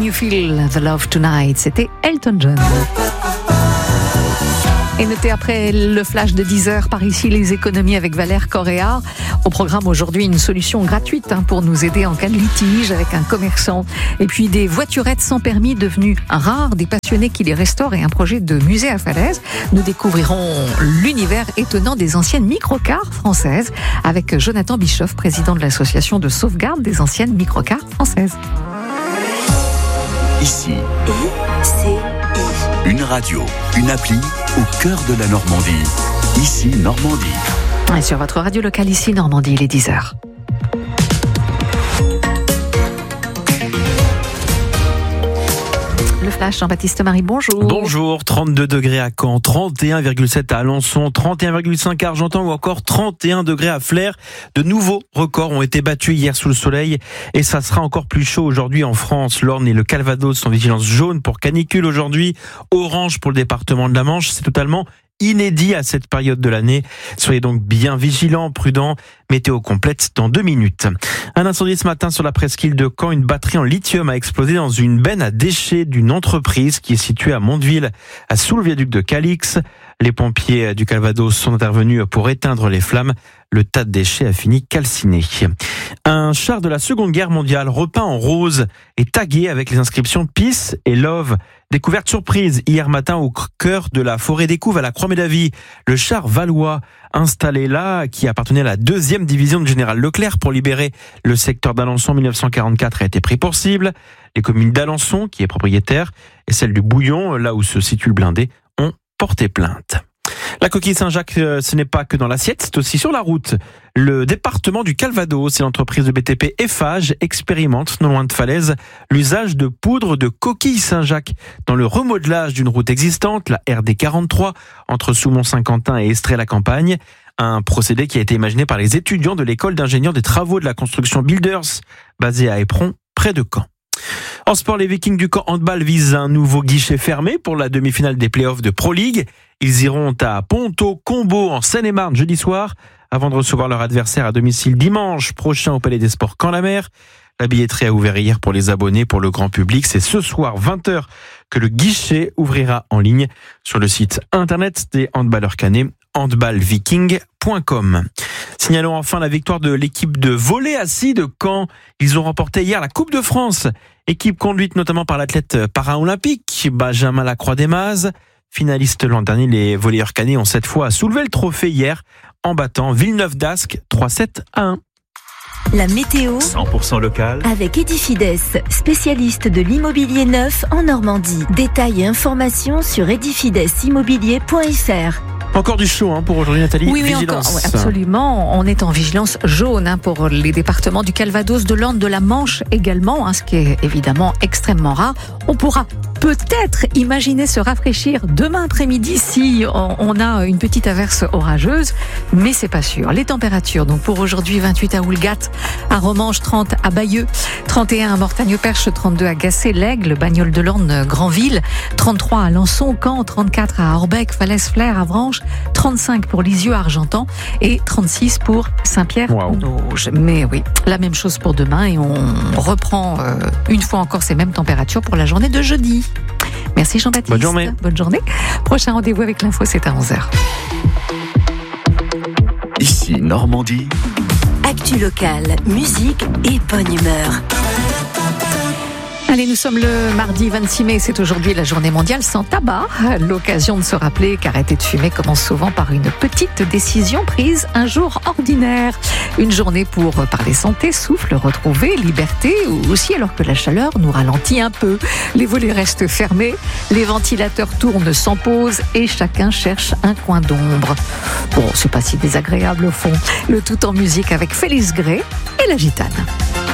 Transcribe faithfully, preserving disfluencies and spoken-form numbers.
You Feel the Love Tonight? C'était Elton John. Et notez après le flash de dix heures par ici les économies avec Valère Correa. Au programme aujourd'hui, une solution gratuite hein, pour nous aider en cas de litige avec un commerçant. Et puis des voiturettes sans permis devenues rares, des passionnés qui les restaurent et un projet de musée à Falaise. Nous découvrirons l'univers étonnant des anciennes microcars françaises avec Jonathan Bischoff, président de l'association de sauvegarde des anciennes microcars françaises. Ici, c'est une radio, une appli au cœur de la Normandie. Ici, Normandie. Et sur votre radio locale, ici, Normandie, il est dix heures. Le flash, Jean-Baptiste Marie, bonjour. Bonjour, trente-deux degrés à Caen, trente et un virgule sept à Alençon, trente et un virgule cinq à Argentan ou encore trente et un degrés à Flers. De nouveaux records ont été battus hier sous le soleil et ça sera encore plus chaud aujourd'hui en France. L'Orne et le Calvados sont en vigilance jaune pour canicule aujourd'hui, orange pour le département de la Manche. C'est totalement inédit à cette période de l'année. Soyez donc bien vigilants, prudents. Météo complète dans deux minutes. Un incendie ce matin sur la presqu'île de Caen. Une batterie en lithium a explosé dans une benne à déchets d'une entreprise qui est située à Mondeville, sous le viaduc de Calix. Les pompiers du Calvados sont intervenus pour éteindre les flammes. Le tas de déchets a fini calciné. Un char de la Seconde Guerre mondiale repeint en rose et tagué avec les inscriptions Peace et Love. Découverte surprise hier matin au cœur de la forêt des Couves à la Croix-Médavie. Le char valois installé là, qui appartenait à la deuxième division du général Leclerc pour libérer le secteur d'Alençon en dix-neuf cent quarante-quatre, a été pris pour cible. Les communes d'Alençon, qui est propriétaire, et celle du Bouillon, là où se situe le blindé, ont porté plainte. La coquille Saint-Jacques, ce n'est pas que dans l'assiette, c'est aussi sur la route. Le département du Calvados et l'entreprise de B T P Eiffage expérimentent, non loin de Falaise, l'usage de poudre de coquille Saint-Jacques dans le remodelage d'une route existante, la R D quarante-trois, entre Soumont-Saint-Quentin et Estrée-la-Campagne. Un procédé qui a été imaginé par les étudiants de l'école d'ingénieurs des travaux de la construction Builders, basée à Éperon, près de Caen. En sport, les Vikings du Caen handball visent un nouveau guichet fermé pour la demi-finale des playoffs de Pro League. Ils iront à Ponto-Combo en Seine-et-Marne jeudi soir avant de recevoir leur adversaire à domicile dimanche prochain au Palais des Sports Caen-la-Mer. La billetterie a ouvert hier pour les abonnés, pour le grand public. C'est ce soir, vingt heures, que le guichet ouvrira en ligne sur le site internet des handballeurs canets, handball viking point com. Signalons enfin la victoire de l'équipe de volley assis de Caen. Ils ont remporté hier la Coupe de France. Équipe conduite notamment par l'athlète para-olympique Benjamin Lacroix-Desmazes. Finaliste l'an dernier, les volleyeurs canets ont cette fois soulevé le trophée hier en battant Villeneuve-d'Ascq trois sept à un. La météo cent pour cent local avec Edifides, spécialiste de l'immobilier neuf en Normandie. Détails et informations sur edifides immobilier point f r. Encore du chaud hein, pour aujourd'hui, Nathalie. Oui, oui, vigilance. encore, oui, absolument. On est en vigilance jaune hein, pour les départements du Calvados, de l'Orne, de la Manche également, hein, ce qui est évidemment extrêmement rare. On pourra peut-être imaginer se rafraîchir demain après-midi si on, on a une petite averse orageuse, mais c'est pas sûr. Les températures, donc pour aujourd'hui, vingt-huit à Oulgat, à Romanche, trente à Bayeux, trente et un à Mortagne-Perche, trente-deux à Gassé, l'Aigle, Bagnoles de l'Orne, Granville, trente-trois à Lançon, Caen, trente-quatre à Orbec, Falaise-Flers, Avranches, trente-cinq pour Lisieux, Argentan et trente-six pour Saint-Pierre-Auge. Wow. Mais oui, la même chose pour demain et on reprend euh, une fois encore ces mêmes températures pour la journée de jeudi. Merci Jean-Baptiste. Bonne journée. Bonne journée. Prochain rendez-vous avec l'info, c'est à onze heures. Ici, Normandie. Actu locale, musique et bonne humeur. Allez, nous sommes le mardi vingt-six mai, c'est aujourd'hui la journée mondiale sans tabac. L'occasion de se rappeler qu'arrêter de fumer commence souvent par une petite décision prise un jour ordinaire. Une journée pour parler santé, souffle, retrouver, liberté, ou aussi alors que la chaleur nous ralentit un peu. Les volets restent fermés, les ventilateurs tournent sans pause et chacun cherche un coin d'ombre. Bon, c'est pas si désagréable au fond. Le tout en musique avec Félix Gray et la Gitane.